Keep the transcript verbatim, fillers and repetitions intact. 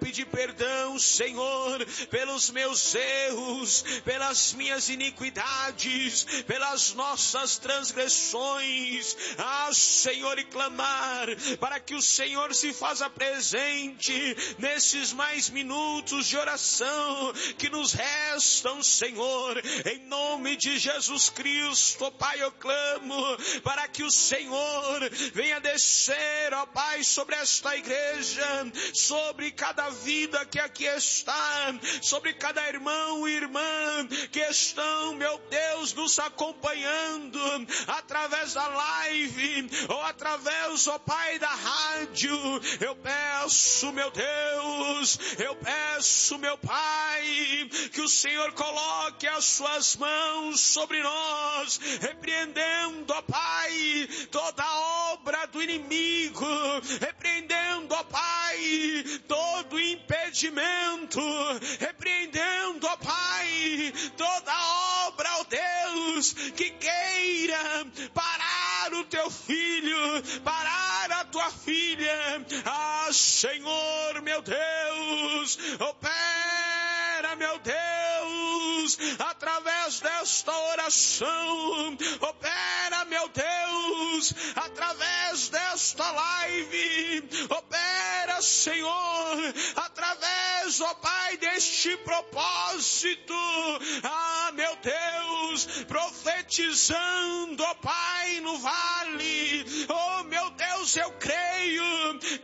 pedir perdão, Senhor, pelos meus erros, pelas minhas iniquidades, pelas nossas transgressões. Ah, Senhor, e clamar para que o Senhor se faça presente nesses mais minutos de oração que nos restam, Senhor. Em nome de Jesus Cristo, Pai, eu clamo para que o Senhor venha descer, ó Pai, sobre esta igreja, sobre cada vida que aqui está, sobre cada irmão e irmã que estão, meu Deus, nos acompanhando através da live ou através, ó Pai, da rádio. Eu peço, meu Deus, eu peço, meu Pai, que o Senhor coloque as suas mãos sobre nós, repreendendo, ó Pai, toda obra do inimigo, repreendendo, ó Pai, todo impedimento, repreendendo, ó Pai, toda obra, ó Deus, que queira parar o teu filho, parar a tua filha. Ah, Senhor, meu Deus, opera, meu Deus, através desta oração, opera, meu Deus, através desta live, opera, Senhor, através, ó Pai, deste propósito. Ah, meu Deus, profetizando, ó Pai, no vale. Oh, meu Deus, eu creio